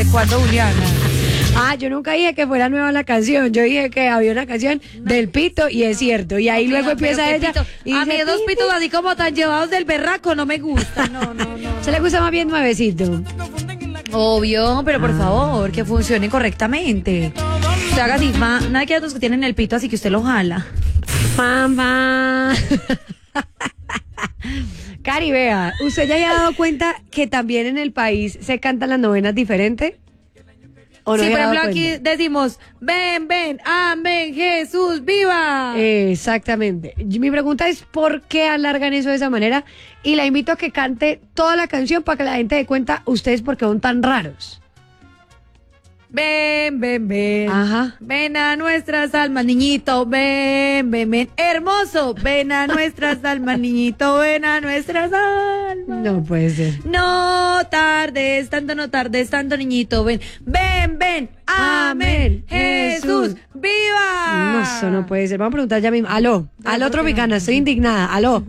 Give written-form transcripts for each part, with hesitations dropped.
¿Desde cuándo, Juliana? Ah, yo nunca dije que fuera nueva la canción. Yo dije que había una canción del Pito y es cierto. Y ahí luego empieza ella. Y a mí dice, dos pitos así como tan llevados del berraco no me gusta. No. Se le gusta más bien nuevecito. Obvio, pero por favor, que funcione correctamente. Usted haga así, nada que otros que tienen el pito así que usted lo jala. Mamá. Cari, vea, ¿usted ya ha dado cuenta que también en el país se cantan las novenas diferentes? ¿O no sí, se por ha dado ejemplo, aquí cuenta? decimos, ven, amén, Jesús, viva. Exactamente. Mi pregunta es ¿por qué alargan eso de esa manera? Y la invito a que cante toda la canción para que la gente dé cuenta ustedes por qué son tan raros. Ven. Ajá. Ven a nuestras almas, niñito, ven. Hermoso, ven a nuestras almas, niñito, ven a nuestras almas. No puede ser. No tardes tanto, niñito, ven. Amén, Jesús, viva. No, eso no puede ser. Vamos a preguntar ya mismo. Aló, Tropicana, estoy indignada. Aló.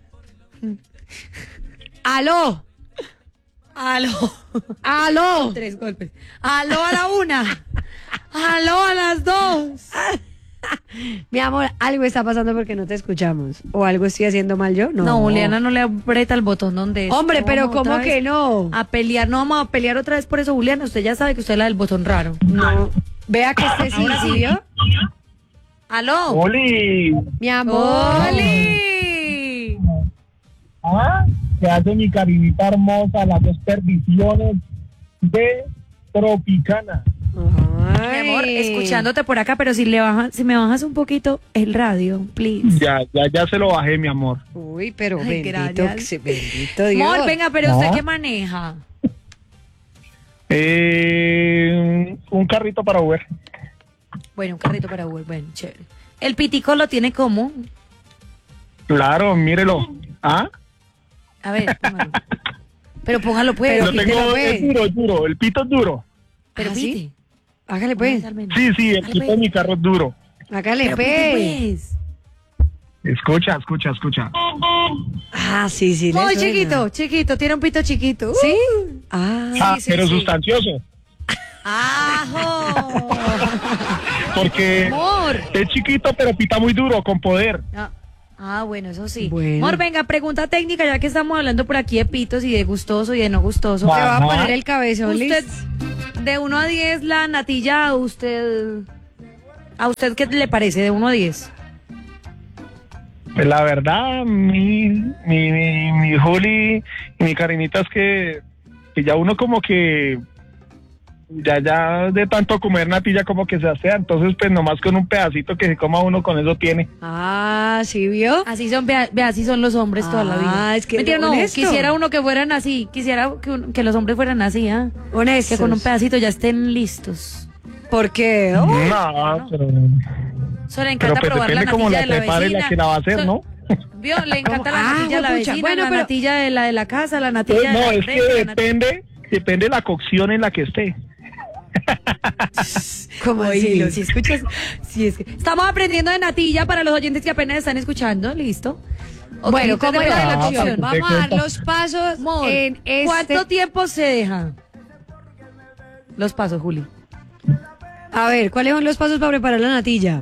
Tres golpes. Aló a la 1. Aló a las 2. Mi amor, algo está pasando porque no te escuchamos. ¿O algo estoy haciendo mal yo? No, Juliana no le aprieta el botón donde es. Hombre, No, pero otra ¿cómo vez que no? A pelear, no vamos a pelear otra vez por eso, Juliana. Usted ya sabe que usted es la del botón raro. No. Vea que este sí, ¿sí vio? Aló. ¡Oli! Mi amor. ¡Oli! ¿Ah? ¿Qué hace mi carinita hermosa? Las dos perdiciones de Tropicana. Mi amor, escuchándote por acá, pero si me bajas un poquito el radio, please. Ya se lo bajé, mi amor. Uy, pero Ay, bendito, gracias. bendito Dios. Amor, venga, pero ¿usted No. qué maneja? Un carrito para Uber. Bueno, un carrito para Uber, bueno, chévere. El pitico lo tiene como. Claro, mírelo. ¿Ah? A ver, póngalo. Pero póngalo pues. Pero Lo tengo, quítelo, es pues. duro. El pito es duro. Pero ¿Ah, sí? pite. Hágale pues. Sí, el pito de mi carro es duro. Hágale Pero pite, pues. pues. Escucha. Ah, sí, le Muy suena. chiquito, tiene un pito chiquito. ¿Sí? Ah. sí, pero sí. sustancioso. ¡Ajo! Porque Amor. es chiquito, pero pita muy duro, con poder. Bueno, eso sí. Bueno. Amor, venga, pregunta técnica, ya que estamos hablando por aquí de pitos y de gustoso y de no gustoso. Te va a Ajá. poner el cabezón, Usted, Liz. de 1 a 10, la natilla, ¿a usted qué le parece de 1 a 10? Pues la verdad, mi Juli y mi carinita es que ya uno como que ya de tanto comer natilla como que se asea, entonces pues nomás con un pedacito que se coma uno con eso tiene. Ah, ¿sí vio? Así son, vea, así son los hombres toda la vida. Es que Mentira, no, honesto. quisiera uno que fueran así, que los hombres fueran así, ¿ah? Honesto. Que con un pedacito ya estén listos. ¿Por qué? Oh, No, pero Eso le encanta pues probar la depende cómo natilla la de la prepare vecina. la que la va a hacer, ¿no? ¿Vio? Le encanta ¿Cómo? la natilla de la Juepucha. vecina, Bueno, la pero- natilla de la casa, la natilla Pues de no, la es que refri, la natilla- depende la cocción en la que esté. ¿Cómo Oílo, así? si escuchas, si es que estamos aprendiendo de natilla para los oyentes que apenas están escuchando, ¿listo? Ok, Bueno, entonces ¿cómo de era la la Ah, cocción? perfecto. Vamos a dar los pasos Amor, en este... ¿cuánto tiempo se deja? Los pasos, Juli. A ver, ¿cuáles son los pasos para preparar la natilla?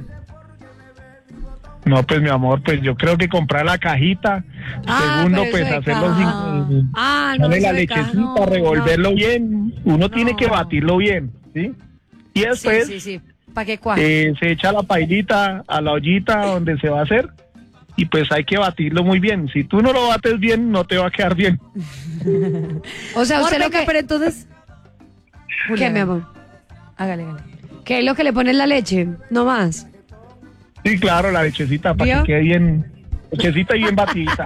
No, pues mi amor, pues yo creo que comprar la cajita. Segundo, pero pues eso de hacerlo caja. sin Ah, no, echarle eso la de caja, lechecita, no, revolverlo bien. Uno tiene No. que batirlo bien, ¿sí? Y después Sí. ¿Para qué cuaje? se echa la pailita a la ollita donde se va a hacer y pues hay que batirlo muy bien. Si tú no lo bates bien, no te va a quedar bien. O sea, Amor, usted lo venga, que... pero entonces... ¿Qué, mi amor? Hágale. ¿Qué es lo que le pone en la leche? No más. Sí, claro, la lechecita para ¿Vio? que quede bien, lechecita y bien batidita.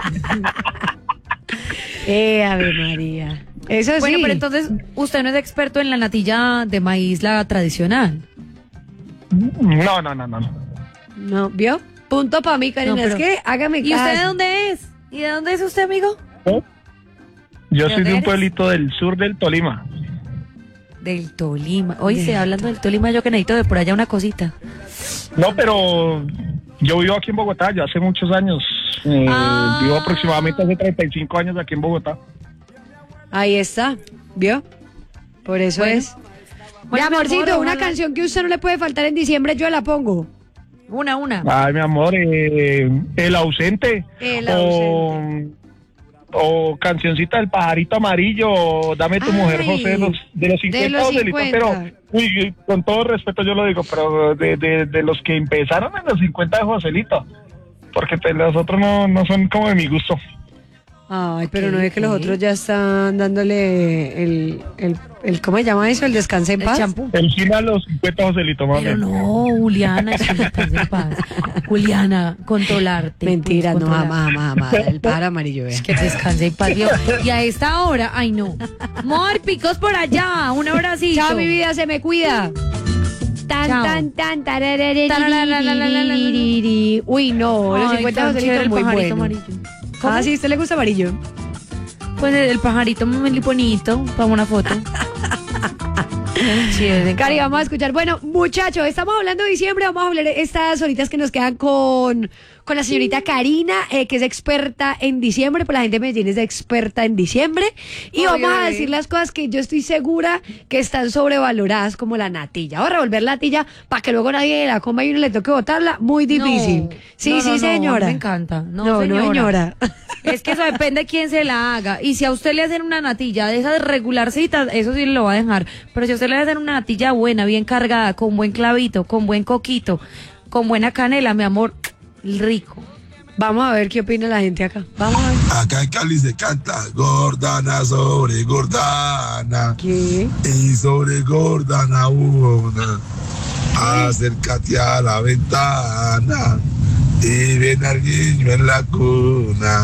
Ave María. Eso sí. Bueno, pero entonces, usted no es experto en la natilla de maíz, la tradicional. No. No, ¿vio? Punto para mí, Karina. No, pero- Es que hágame ¿Y caso. usted de dónde es? ¿Y de dónde es usted, amigo? ¿No? Yo ¿De soy de dónde un eres? pueblito del sur del Tolima. Del Tolima. Oye, hablando del Tolima, yo que necesito de por allá una cosita. No, pero yo vivo aquí en Bogotá ya hace muchos años. Vivo aproximadamente hace 35 años aquí en Bogotá. Ahí está. ¿Vio? Por eso Bueno. es. Bueno, mi amorcito, mi amor, una ojalá- canción que a usted no le puede faltar en diciembre, yo la pongo. Una. Ay, mi amor, El ausente. El O cancioncita del pajarito amarillo, o Dame tu mujer, Ay, José, de los 50 los Joselito, 50. pero uy, con todo respeto yo lo digo, pero de los que empezaron en los 50 de Joselito, porque pues, los otros no son como de mi gusto. Ay, pero Ok, no es que los ok. otros ya están dándole ¿cómo se llama eso? El descanse en El paz. champú. El cine a los 50 Joselito, mami. Pero no, Juliana, eso no te hace paz. Juliana, controlarte. Mentira, pues, no, controlar. jamás. El pájaro amarillo, vea. Que descanse en paz, Dios. Y a esta hora, ay no. Mor, picos por allá, un abracito. Chao, mi vida, se me cuida. Tan, Chao. tan, tararararararararariri. Uy, no, los Ay, 50 tan chévere Joselitos el muy pajarito bueno. amarillo. Ah, sí, ¿a usted le gusta amarillo? Pues el pajarito muy bonito, para una foto. Chévere. Cari, vamos a escuchar. Bueno, muchachos, estamos hablando de diciembre. Vamos a hablar estas horitas que nos quedan con la señorita Karina, que es experta en diciembre. Pues la gente de Medellín es experta en diciembre. Y Obvio, vamos a bebé. decir las cosas que yo estoy segura que están sobrevaloradas, como la natilla. Vamos a revolver la natilla para que luego nadie la coma y uno le toque botarla. Muy difícil. No, Sí, no, sí, no, señora. Me encanta. No, señora. Es que eso depende de quién se la haga. Y si a usted le hacen una natilla de esas regularcitas, eso sí lo va a dejar. Pero si a usted le hacen una natilla buena, bien cargada, con buen clavito, con buen coquito, con buena canela, mi amor, rico. Vamos a ver qué opina la gente acá. Vamos a ver. Acá en Cali se canta Gordana sobre Gordana. ¿Qué? Y sobre Gordana una. Acércate a la ventana y ven al niño en la cuna.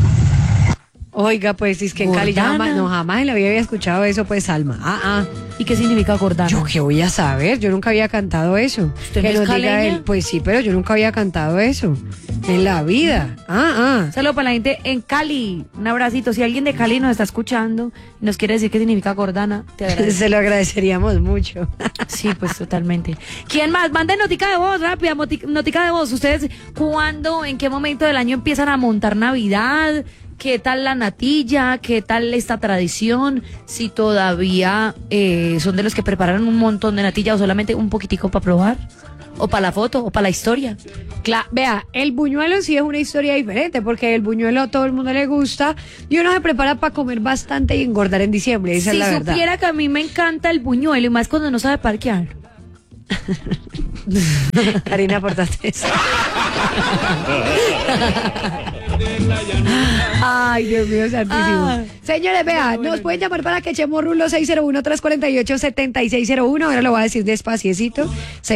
Oiga, pues es que en Cali ya Gordana. jamás en la vida había escuchado eso, pues, Alma. ¿Y qué significa gordana? Yo qué voy a saber, yo nunca había cantado eso. ¿Usted Que no es nos diga caleña? él, pues sí, pero yo nunca había cantado eso en la vida. Saludo para la gente en Cali. Un abracito. Si alguien de Cali nos está escuchando y nos quiere decir qué significa gordana, te agradezco. Se lo agradeceríamos mucho. Sí, pues totalmente. ¿Quién más? Manden notica de voz, rápida, notica de voz. ¿Ustedes cuándo, en qué momento del año empiezan a montar Navidad? ¿Qué tal la natilla? ¿Qué tal esta tradición? Si todavía son de los que preparan un montón de natilla o solamente un poquitico para probar. O para la foto, o para la historia. Vea, el buñuelo sí es una historia diferente, porque el buñuelo a todo el mundo le gusta y uno se prepara para comer bastante y engordar en diciembre, esa Si es la verdad. supiera que a mí me encanta el buñuelo y más cuando no sabe parquear. Karina, aportaste eso. Ay, Dios mío, santísimo. Ah. Señores, vea, nos pueden llamar para que echemos rulo 601-348-7601. Ahora lo voy a decir despaciecito.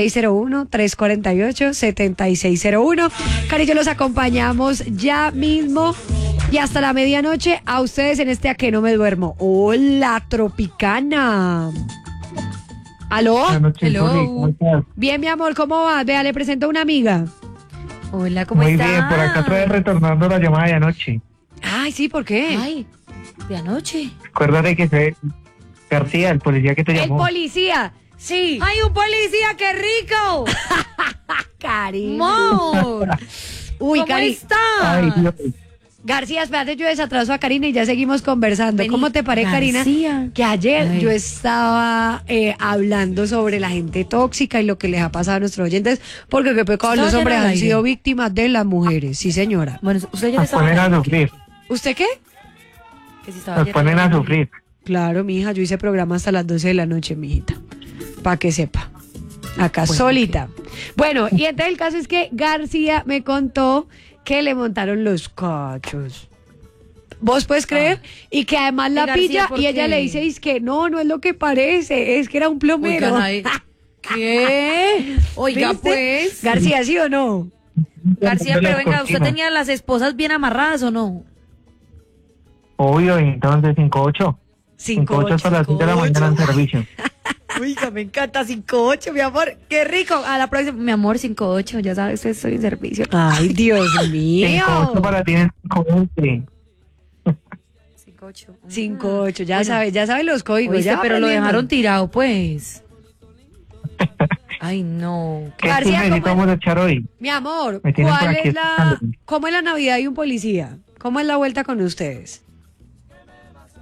601-348-7601. Cari, yo los acompañamos ya mismo y hasta la medianoche a ustedes en este A que no me duermo. Hola, Tropicana. ¿Aló? Buenas noches, Hello. Juli, ¿cómo estás? Bien, mi amor, ¿cómo vas? Vea, le presento a una amiga. Hola, ¿cómo Muy estás? bien, por acá otra vez retornando la llamada de anoche. Ay, sí, ¿por qué? Ay, de anoche. Acuérdate que fue García, el policía que te El llamó. policía, sí. ¡Ay, un policía, qué rico! Cari. ¡Mor! Uy, ¿Cómo Cari. estás? Ay, Dios. García, espérate, yo desatraso a Karina y ya seguimos conversando. Vení, ¿Cómo te parece, Karina? García. Que ayer Ay. yo estaba hablando sobre la gente tóxica y lo que les ha pasado a nuestros oyentes, porque qué pecado, Estaba los ya hombres al han aire. sido víctimas de las mujeres. Sí, señora. Bueno, usted ya Nos estaba... ponen a sufrir, ¿Usted qué? Que si estaba nos ayer ponen al a aire. sufrir. Claro, mi hija, yo hice programa hasta las 12 de la noche, mi hijita. Para que sepa. Acá Bueno, solita. Bueno, y entonces el caso es que García me contó que le montaron los cachos. ¿Vos puedes creer? Y que además ¿Y la García, pilla por y ella qué? le dice es que no es lo que parece, es que era un plomero. Oigan, ay, ¿qué? Oiga, ¿Viste? pues. García, ¿sí o no? García, De pero las venga, ¿usted cortinas. tenía las esposas bien amarradas o no? Obvio, y entonces 5-8. 5-8 hasta las 7 de la mañana en servicio. Oiga, me encanta 5-8, mi amor. Qué rico. A la próxima, mi amor, 5-8, ya sabes, estoy en servicio. Ay, Dios 5-8 mío. para ti en 5-20. 5-8. 5-8, ya Bueno. sabes los códigos. Oíste, ya pero lo aprendiendo. dejaron tirado, pues. Ay, no. ¿Qué García, chismecito ¿cómo vamos a echar hoy? Mi amor, Me tienen por ¿cuál aquí es la, escuchándome. cómo es la Navidad de un policía? ¿Cómo es la vuelta con ustedes?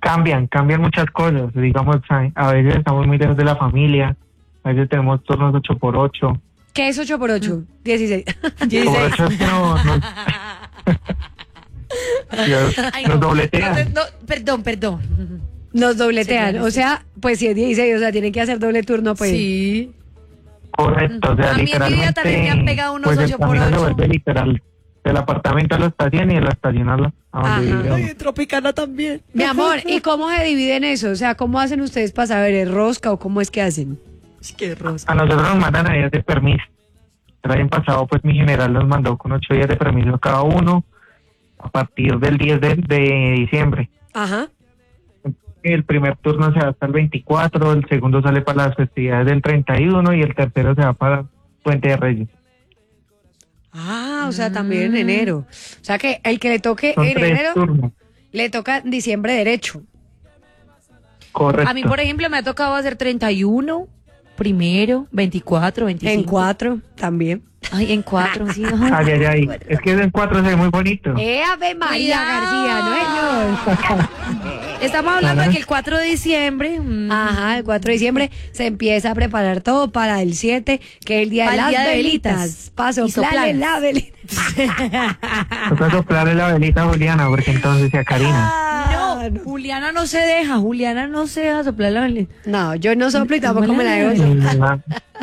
cambian muchas cosas. Digamos, a veces estamos muy lejos de la familia, a veces tenemos turnos 8x8. ¿Qué es 8x8? 16. 16. Por eso es que nos dobletean. Perdón. Nos dobletean. Sí, claro, o sea, pues si es 16, o sea, tienen que hacer doble turno, pues. Sí. Correcto, o sea, A mí en mi vida también me han pegado unos 8x8. Se vuelve literal del apartamento a la estación y de la estación a donde vivimos. Ay, Tropicana también. Mi amor, ¿y cómo se dividen eso? O sea, ¿cómo hacen ustedes para saber? ¿Es rosca o cómo es que hacen? Qué rosca. A nosotros nos mandan a días de permiso. El año pasado, pues mi general nos mandó con 8 días de permiso cada uno a partir del 10 de diciembre. Ajá. El primer turno se va hasta el 24, el segundo sale para las festividades del 31 y el tercero se va para Puente de Reyes. Ah, o sea, también en enero. O sea que el que le toque Son en 3 enero, turnos. le toca en diciembre derecho. Correcto. A mí, por ejemplo, me ha tocado hacer 31, primero, 24, 25. En 4 también. Ay, en 4, sí. Ay. Es que en 4 se ve muy bonito. Ave María García, ¿no? Estamos hablando de que el 4 de diciembre. Ajá, el 4 de diciembre se empieza a preparar todo para el 7, que es el día de las velitas. Paso, soplarle la velita. Toca soplarle la velita a Juliana, porque entonces a Karina. No, Juliana no se deja soplar la velita. No, yo no soplo y tampoco me la dejo soplar.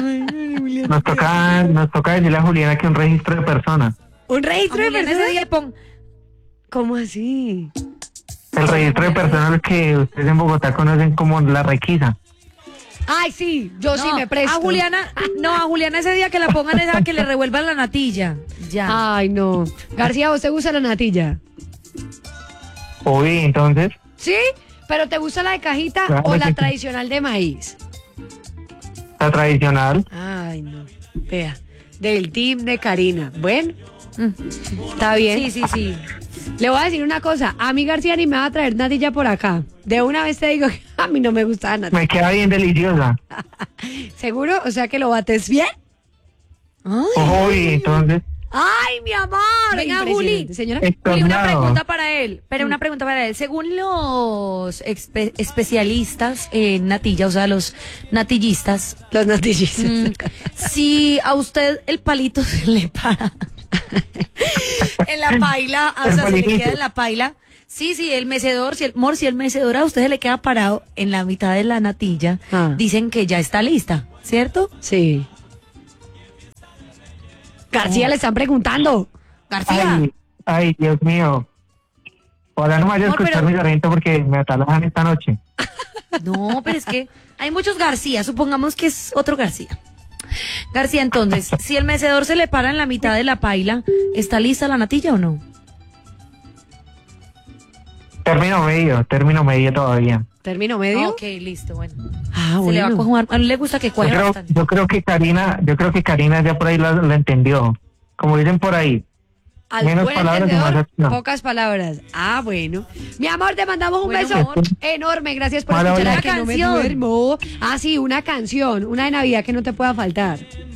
Nos toca decirle a Juliana que un registro de personas. ¿Un registro de Juliana personas? ese día ¿Cómo así? El registro de personas que ustedes en Bogotá conocen como la requisa. Ay, sí, yo sí me presto. A Juliana ese día que la pongan es a que le revuelvan la natilla. Ya. Ay, no. García, ¿vos te gusta la natilla? Uy, entonces. ¿Sí? ¿Pero te gusta la de cajita Claro, o la sí. tradicional de maíz? La tradicional. Ay, no. Vea, del team de Karina. Bueno, está bien. Sí. Le voy a decir una cosa. A mí García ni me va a traer natilla por acá. De una vez te digo que a mí no me gusta la natilla. Me queda bien deliciosa. ¿Seguro? O sea que lo bates bien. Uy, entonces. ¡Ay, mi amor! Venga, Impresionante, Juli. señora. Juli, una Tornado. pregunta para él. Según los especialistas en natilla, o sea, los natillistas, Los natillistas. si a usted el palito se le para en la paila, o sea, se le queda en la paila. Sí, el mecedor, si el mecedor a usted se le queda parado en la mitad de la natilla, dicen que ya está lista, ¿cierto? Sí. García, le están preguntando. García. Ay, Dios mío. Ahora no me vaya a Amor, escuchar pero- mi garganta porque me atalajan esta noche. No, pero es que hay muchos García, supongamos que es otro García. García, entonces, si el mecedor se le para en la mitad de la paila, ¿está lista la natilla o no? Término medio todavía. ¿Término medio? Ok, listo, bueno. Ah, Se le va a cojuar. A él le gusta que cuaje bastante. Yo creo que Karina ya por ahí lo entendió. Como dicen por ahí. Al Menos buen palabras y entendedor, más acción. pocas palabras. Ah, bueno. Mi amor, te mandamos un Bueno, beso mi amor. enorme. Gracias por Hola, escuchar hola. a Que Una No Me canción. Duermo. Ah, sí, una canción. Una de Navidad que no te pueda faltar.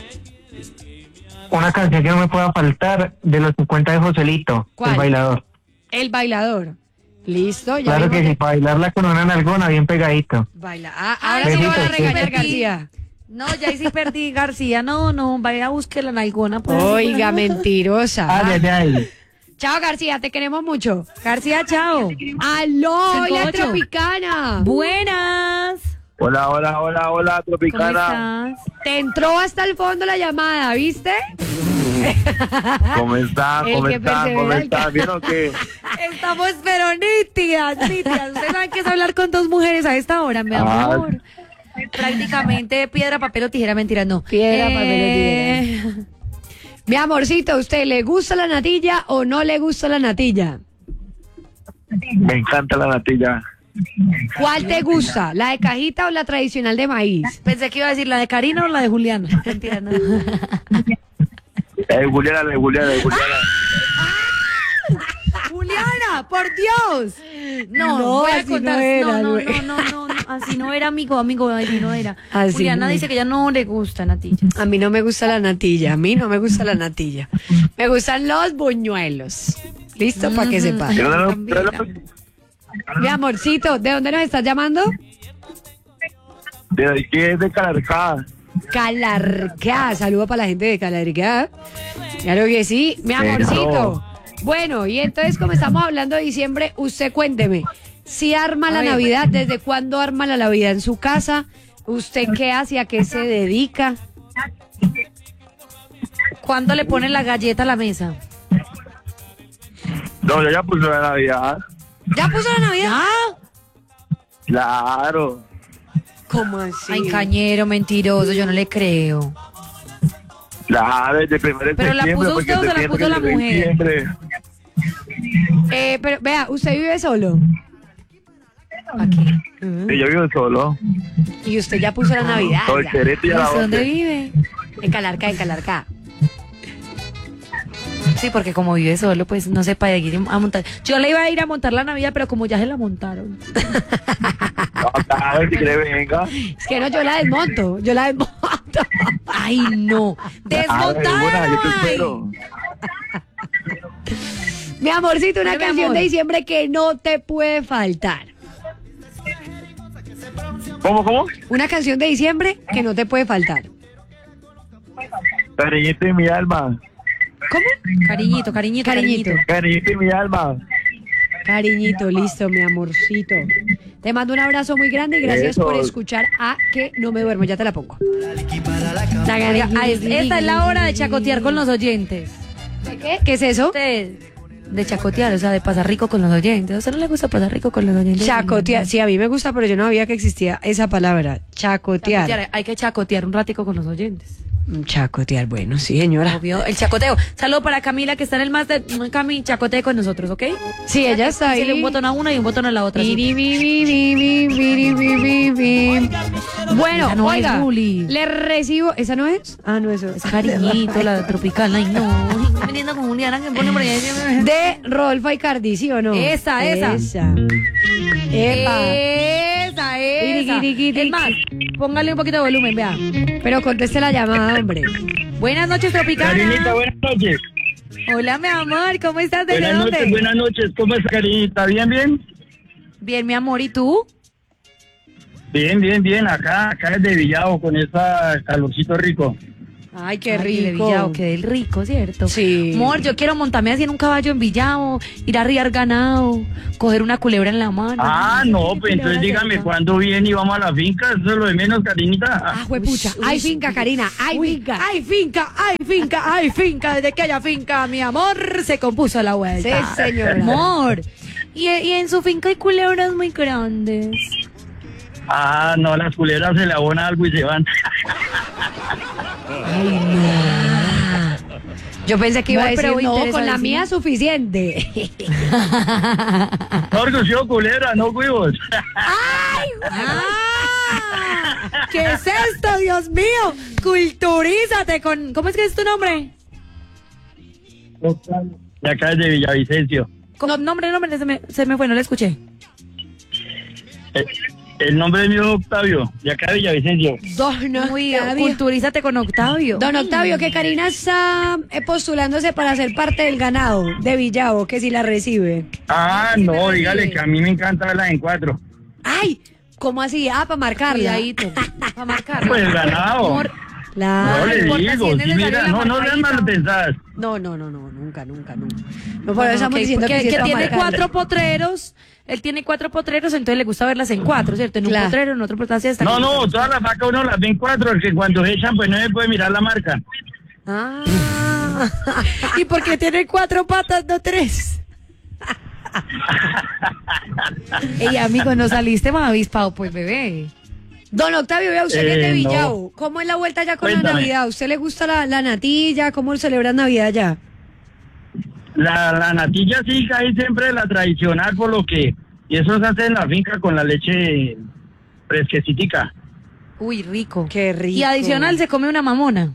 Una canción que no me pueda faltar de los 50 de Joselito, ¿Cuál? El Bailador. El bailador. Listo, ya Claro que vimos sí, para bailarla con una nalgona bien pegadito. Baila. Ah, ahora Ay, sí lo van a besitos, regañar, besitos. García. No, ya ahí sí perdí, García. No, vaya a buscar la nalgona. Pues. Oiga, mentirosa. Ay. Chao, García, te queremos mucho. García, chao. ¡Aló, la 5-8. Tropicana! Buenas. Hola, ¿Cómo Tropicana. estás? Te entró hasta el fondo la llamada, ¿viste? ¿Cómo están? El ¿Cómo que están? persevera ¿Cómo al están? ¿Vieron que? Estamos pero nítidas. Ustedes saben que es hablar con dos mujeres a esta hora, mi amor. Prácticamente piedra, papel o tijera, mentira, no. Piedra, papel o tijera. Mi amorcito, ¿a usted le gusta la natilla o no le gusta la natilla? Me encanta la natilla. ¿Cuál te gusta? ¿La de cajita o la tradicional de maíz? Pensé que iba a decir la de Karina o la de Juliana. Mentira, no. Juliana. Juliana, por Dios. No, No, voy a así contar. no era, no, güey. así no era, amigo, así no era. Así Juliana no dice era. que ya no le gusta natilla. A mí no me gusta la natilla, a mí no me gusta la natilla. Me gustan los buñuelos. ¿Listo? Para que sepa. Mi amorcito, ¿de dónde nos estás llamando? De aquí es de Calarcá. Calarcá, saludo para la gente de Calarcá. Claro que sí, mi amorcito. Bueno, y entonces como estamos hablando de diciembre, usted cuénteme, si arma la Navidad, ¿desde cuándo arma la Navidad en su casa? ¿Usted qué hace, a qué se dedica? ¿Cuándo le ponen la galleta a la mesa? No, yo ya puse la Navidad. ¿Ya puso la Navidad? Claro. ¿Cómo así? Ay, cañero, mentiroso, yo no le creo. Claro, desde primero de ¿Pero la septiembre, puso usted porque o se la septiembre puso la es de mujer? diciembre. Pero vea, ¿usted vive solo? Aquí. Sí, yo vivo solo. Y usted ya puso la Navidad. ya. Solterito y a la ¿Dónde once. vive? En Calarcá, en Calarcá. Sí, porque como vive solo, pues no sé para ir a montar. Yo le iba a ir a montar la Navidad, pero como ya se la montaron. No, claro, si quiere venga. Es que no, yo la desmonto, yo la desmonto. Ay, no. Ah, de una, yo te ¡Desmontada! espero. Mi amorcito, una Ay, mi canción amor. de diciembre que no te puede faltar. ¿Cómo? Una canción de diciembre que no te puede faltar. Cariñito en mi alma. ¿Cómo? Cariñito, cariñito, Cariñito. cariñito. Cariñito en mi alma. Cariñito, listo, mi amorcito. Te mando un abrazo muy grande y gracias Eso. por escuchar a Que No Me Duermo. Ya te la pongo. Oiga, esta es la hora de chacotear con los oyentes. ¿De qué? ¿Qué es eso? De chacotear, o sea, de pasar rico con los oyentes. ¿A usted no le gusta pasar rico con los oyentes? Chacotear. Sí, a mí me gusta, pero yo no sabía que existía esa palabra. Chacotear. Chacotear, hay que chacotear un ratico con los oyentes. Chacotear, bueno, sí, señora. Obvio, el chacoteo. Saludo para Camila que está en el máster. Cami, chacotee con nosotros, ¿ok? Sí, ella está ahí. Dile un botón a una y un botón a la otra. Bueno, Esa no es, oiga, Juli. le recibo. ¿Esa no es? Ah, no, eso Es cariñito, la tropical. Ay, no. Estoy viniendo con Juliana que pone por ahí. de Rodolfo Icardi, ¿sí o no? Esa. Epa. Esa. Es más, póngale un poquito de volumen, vea. Pero conteste la llamada, hombre. Buenas noches, Tropicana. Carinita, buenas noches. Hola, mi amor, ¿cómo estás? ¿Desde dónde? Buenas noches. ¿Cómo está, Carinita? ¿Bien? Bien, mi amor, ¿y tú? Bien. Acá desde Villavo con esa calorcito rico. Ay, qué Ay, de rico. Villavo, qué del rico, ¿cierto? Sí. Amor, yo quiero montarme así en un caballo en Villavo, ir a riar ganado, coger una culebra en la mano. Ah, no, pues Culebra entonces dígame cerca. cuándo viene y vamos a la finca. Eso es lo de menos, Carinita. Ah, juepucha. Hay finca, Karina. Hay Uy, finca. hay finca, desde que haya finca, mi amor, se compuso la vuelta. Sí, señora. Amor, y en su finca hay culebras muy grandes. Ah, no, las culebras se le abona algo y se van. Yo pensé que iba a No, decir, pero no, con la interesadísima. mía suficiente. No, orgullo culebra, no huevos. ¡Ah! ¿Qué es esto, Dios mío? Culturízate con... ¿Cómo es que es tu nombre? De acá desde Villavicencio. Nombre, se me fue, no lo escuché. El nombre de mío es Octavio, de acá de Villavicencio. Muy culturízate con Octavio. Don Octavio, que Karina está postulándose para ser parte del ganado de Villavo, que si la recibe. Ah, no, dígale que a mí me encanta verla en cuatro. ¡Ay! ¿Cómo así? Ah, para marcarla. Cuidadito, para marcar. Pues ganado. Amor, La... No le importa si digo, es sí, necesario mira, la no sean marcadita. mal pensadas. No, nunca. No, por eso estamos diciendo que, sí es que pa' tiene marcarla. 4 potreros. Él tiene 4 potreros, entonces le gusta verlas en 4, ¿cierto? En un Claro. potrero, en otro potrero. Así hasta No, que- no, todas las vacas uno las ve en cuatro, que cuando se echan pues no se puede mirar la marca. Ah. ¿Y por qué tiene 4 patas, no 3? Ey, amigo, no saliste más avispado, pues, bebé. Don Octavio, vea, usted que es de No. Villavo. ¿Cómo es la vuelta ya con la Cuéntame. Navidad? ¿A usted le gusta la natilla? ¿Cómo celebran Navidad ya? La natilla sí cae siempre la tradicional por lo que... Y eso se hace en la finca con la leche fresquecitica. Uy, rico. Qué rico. Y adicional se come una mamona.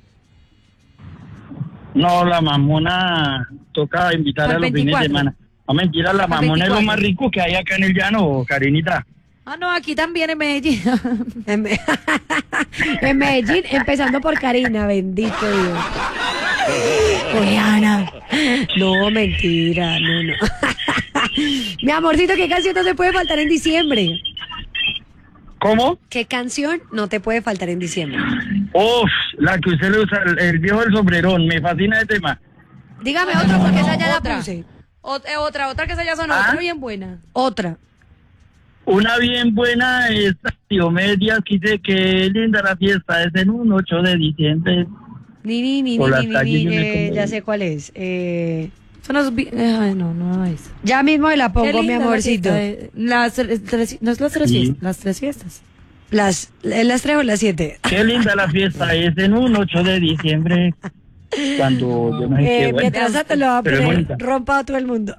No, la mamona toca invitar Para a el los fines de 24. semana. No, mentira, la Para el mamona es lo 24. más rico que hay acá en el llano, Karinita. Ah, no, aquí también en Medellín. En, Me- en Medellín, empezando por Karina, bendito Dios. Juliana. No, mentira, no. Mi amorcito, ¿qué canción no te puede faltar en diciembre? ¿Cómo? ¿Qué canción no te puede faltar en diciembre? La que usted le usa, el viejo del sombrerón, me fascina ese tema. Dígame otra porque esa ya la Otra. puse. Otra que esa ya sonó, ¿Ah? otra bien buena. Otra. Una bien buena es Diomedes, quise que linda la fiesta, es en un 8 de diciembre. Por las calles yo me ya sé cuál es. Son los ay, no es. Ya mismo me la Qué pongo, mi linda la amorcito. fiesta de- Las tres, no es las tres Sí. fiestas, las tres fiestas. Las 3 o las 7. Qué linda la fiesta, es en un 8 de diciembre. Cuando yo no sé qué, bueno. Mientras tanto lo va a Pero es poner bonita. rompa a todo el mundo.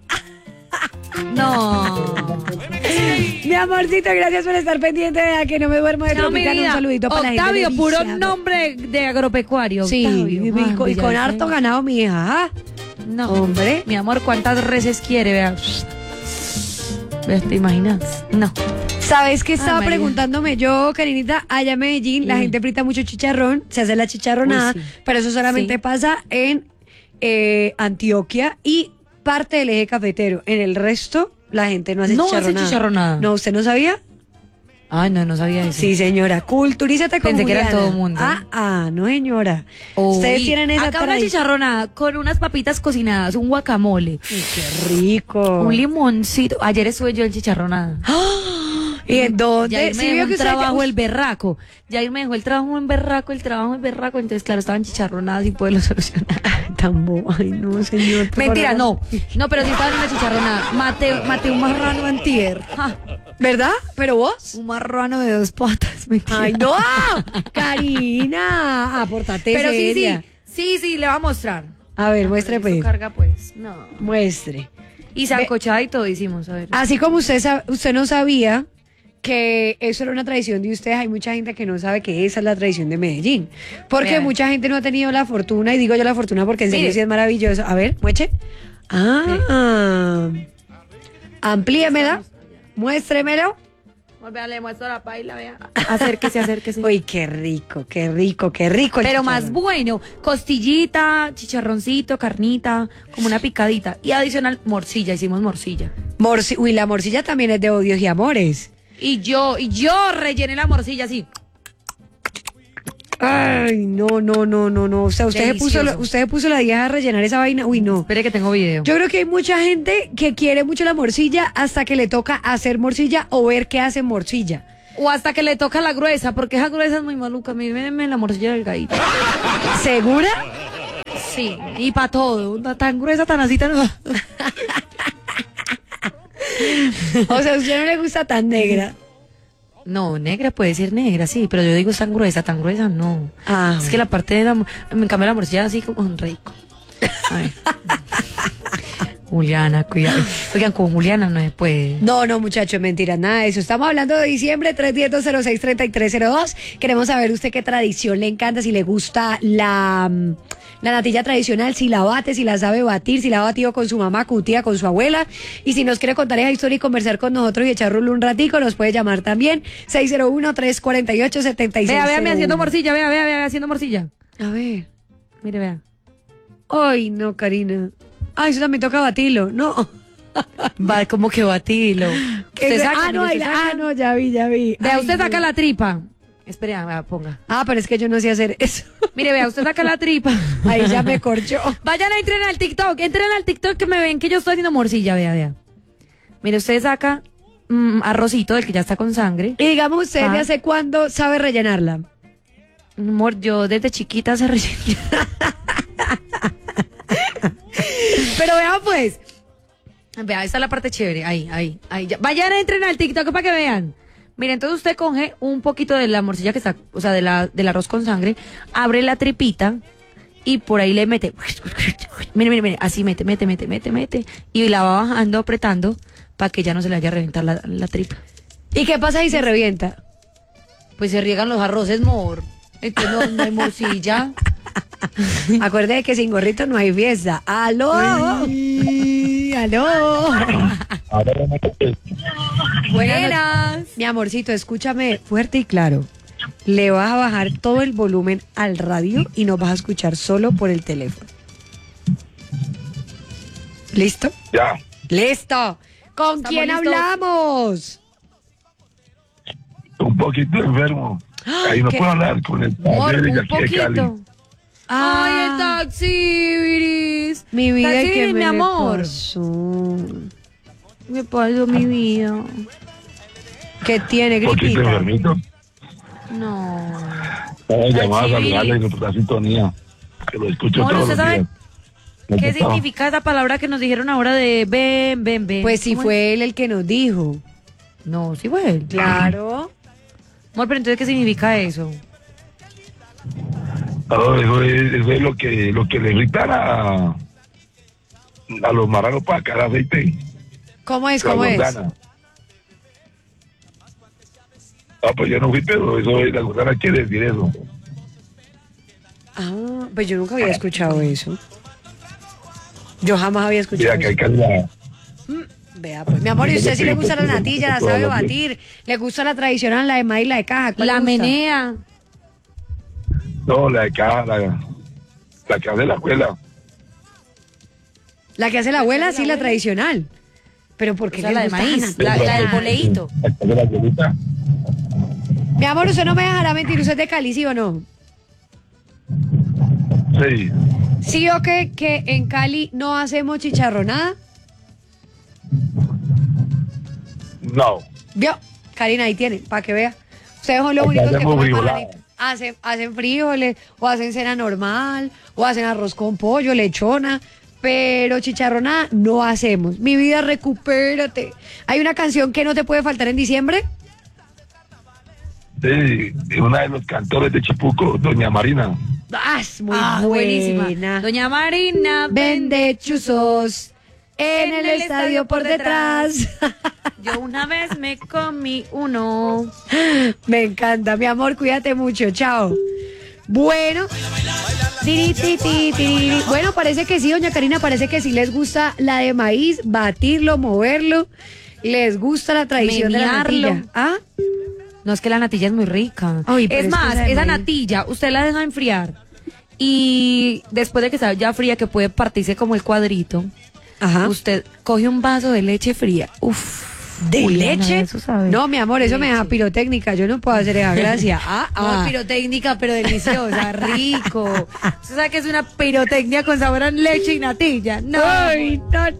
No. Mi amorcito, gracias por estar pendiente de A Que No Me Duermo de No, mi Tropicana. Un vida. saludito para la gente Octavio, de puro Villa. nombre de agropecuario. Sí, Octavio. y con harto ganado, mi hija. ¿Ah? No, Hombre. Mi amor, ¿cuántas reses quiere? Vea. Vea, ¿te imaginas? No. ¿Sabes qué estaba María. preguntándome yo, Karinita? Allá en Medellín la gente frita mucho chicharrón, se hace la chicharronada, Uy, sí. pero eso solamente Sí. pasa en Antioquia y parte del eje cafetero. En el resto, la gente no hace No hace chicharronada. chicharronada. No, ¿usted no sabía? Ay, no sabía eso. Sí, señora. Culturízate con Pensé que era Juliana. todo mundo. No, señora. Uy, Ustedes tienen esa acá una tradición. chicharronada con unas papitas cocinadas, un guacamole, Uy, qué rico. un limoncito. Ayer estuve yo en chicharronada. ¿Y en dónde? Yair me Sí, dejó vio un que usted- trabajo el berraco. Yair me dejó el trabajo en berraco. Entonces, claro, estaban chicharronadas y poderlo solucionar. Tan bobo. Ay, no, señor. por Mentira, favor. no, pero sí estaban en una chicharronada. Maté un marrano antier. Ja, ¿Verdad? ¿Pero vos? un marrano de 2 patas. Mentira. ¡Ay, no! Karina, apórtate Pero seria. sí, le va a mostrar. A ver, muestre Eso pues. carga pues. No. Muestre. Y sancochada y todo hicimos, a ver. Así como usted no sabía que eso era una tradición de ustedes, hay mucha gente que no sabe que esa es la tradición de Medellín. Porque Vean. mucha gente no ha tenido la fortuna, y digo yo la fortuna porque en serio Mire. sí es maravilloso. A ver, mueche. Amplíemela, muéstremelo. Vea, le muestro la paila, vea. Acérquese. Uy, qué rico, qué rico, qué rico. el Pero más chicharrón. bueno, costillita, chicharroncito, carnita, como una picadita. Y adicional, morcilla, hicimos morcilla. Uy, la morcilla también es de odios y amores. Y yo rellené la morcilla así. Ay, no. O sea, Delicioso. usted puso la idea de rellenar esa vaina. Uy, no. Espere que tengo video. Yo creo que hay mucha gente que quiere mucho la morcilla hasta que le toca hacer morcilla o ver que hacen morcilla. O hasta que le toca la gruesa, porque esa gruesa es muy maluca. Mírenme la morcilla delgadita. ¿Segura? Sí, y para todo. Una tan gruesa, tan así, tan... O sea, a usted no le gusta tan negra. No, negra puede ser negra, sí, pero yo digo tan gruesa, no. Ah, Es que la parte de me cambia la morcilla así como un rico. Ay. Juliana, cuidado. Oigan, con Juliana no se puede. No, muchacho, mentira, nada de eso. Estamos hablando de diciembre, 310-206-3302. Queremos saber usted qué tradición le encanta, si le gusta la natilla tradicional, si la bate, si la sabe batir, si la ha batido con su mamá, con su tía, con su abuela. Y si nos quiere contar esa historia y conversar con nosotros y echar rulo un ratico, nos puede llamar también. 601-348-7601. Vea, me haciendo morcilla, vea, haciendo morcilla. A ver. Mire, vea. Ay, no, Karina. Ay, eso también toca batirlo. No. Va como que batilo. Usted saca, no, mire, usted saca. no, ya vi. Vea, Ay, usted saca no. la tripa. Espere, vea, ponga. Pero es que yo no sé hacer eso. Mire, vea, usted saca la tripa. Ahí ya me corchó. Vayan, entren al TikTok que me ven que yo estoy haciendo morcilla, vea. Mire, usted saca arrocito del que ya está con sangre. Y digamos, ¿usted Ah. de hace cuándo sabe rellenarla? Amor, yo desde chiquita se relleno. Pero vea pues. Vea, esta es la parte chévere. Ahí. Ya. Vayan, entren al TikTok para que vean. Miren, entonces usted coge un poquito de la morcilla que está, o sea, del arroz con sangre, abre la tripita y por ahí le mete. Mire, así mete. Y la va bajando, apretando, para que ya no se le vaya a reventar la tripa. ¿Y qué pasa si se revienta? Pues se riegan los arroces, mor. Entonces no hay morcilla. Acuérdate que sin gorrito no hay fiesta. ¡Aló! ¡Aló! Buenas. Mi amorcito, escúchame fuerte y claro. Le vas a bajar todo el volumen al radio y nos vas a escuchar solo por el teléfono. ¿Listo? Ya. ¡Listo! ¿Con ¿Estamos quién listos? hablamos? Un poquito enfermo. Ahí no ¿Qué? puedo hablar con el Amor, padre de un aquí de Cali. poquito. Ay, el taxi, Iris. Mi vida, Taxi, ¿qué mi me amor. pasó? Me pasó mi vida. ¿Qué tiene, Un poquito gripita? enfermito. No. Llamaba a sí. saludarle y por la sintonía. Que lo escucho Amor, todos ¿usted los sabe días. Me ¿Qué gustaba. significa esa palabra que nos dijeron ahora de ven, ven, ven? Pues si ¿Cómo fue él el que nos dijo. es? No, sí fue él. Claro. Amor, pero entonces, ¿qué significa eso? No, eso es lo que le gritan a los marranos para sacar aceite. ¿Cómo es? La ¿Cómo es? gordana. Ah, pues yo no fui, pero eso es, la gordana quiere decir eso. Ah, pues yo nunca había escuchado eso. Yo jamás había escuchado Mira que hay eso. que la... Vea, pues, mi amor, ¿y usted sí le gusta la natilla, la sabe batir? ¿Le gusta la tradicional, la de maíz, la de caja? ¿Cuál La le gusta? menea. No, la de caja, la que hace la abuela. La que hace la abuela, sí, la tradicional. Pero ¿por O qué sea, le la de gusta maíz, natilla? la del boleíto. La que hace la abuelita. Mi amor, usted no me dejará mentir, ¿usted es de Cali, sí o no? Sí. ¿Sí o qué? Que en Cali no hacemos chicharronada. No. ¿Vio? Karina, ahí tiene, para que vea. Ustedes son los Acá únicos que hacemos comen frijolada. marranito. Hacen frijoles, o hacen cena normal, o hacen arroz con pollo, lechona, pero chicharronada no hacemos. Mi vida, recupérate. ¿Hay una canción que no te puede faltar en diciembre? Sí, una de los cantores de Chipuco, Doña Marina. Ah, es muy buenísima. buena. Doña Marina, Vende chuzos en el estadio por detrás. Yo una vez me comí uno. Me encanta, mi amor, cuídate mucho, chao. Bueno, bueno, parece que sí, doña Karina, parece que sí les gusta la de maíz, batirlo, moverlo, les gusta la tradición de la Menearlo. natilla. ¿Ah? No, es que la natilla es muy rica. Ay, pero es es que más, esa de esa maíz. natilla, usted la deja enfriar. Y después de que está ya fría, que puede partirse como el cuadrito, Ajá. usted coge un vaso de leche fría. Uf. ¿De Uy, Ana, leche? eso sabe. No, mi amor, eso me deja pirotécnica, yo no puedo hacer esa gracia. No, pirotécnica, pero deliciosa, rico. Usted sabe que es una pirotecnia con sabor a leche y natilla. No. Ay,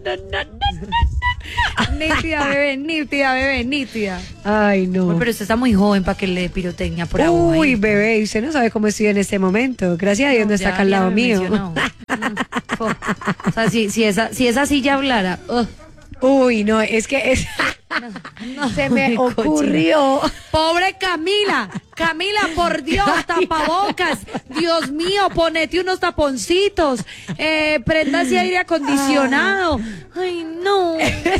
no. Nítida, bebé, nítida, bebé, nítida. Ay, no. Uy, pero usted está muy joven para que le dé pirotecnia por agua. Uy, bebé, y usted no sabe cómo estoy en este momento. Gracias a Dios no está acá al lado mío. O sea, si esa silla hablara. Uy, no, es que se me muy ocurrió. Pobre Camila, Camila, por Dios, tapabocas, Dios mío, ponete unos taponcitos, préndase aire acondicionado. Ay, no.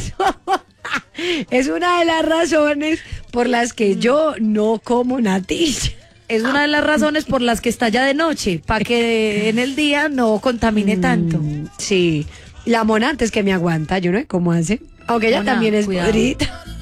Es una de las razones por las que yo no como natilla. Es una de las razones por las que está ya de noche, para que en el día no contamine tanto. Sí, la mona antes que me aguanta, yo no sé cómo hace. Aunque ella Mona, también es cuidado. podrita.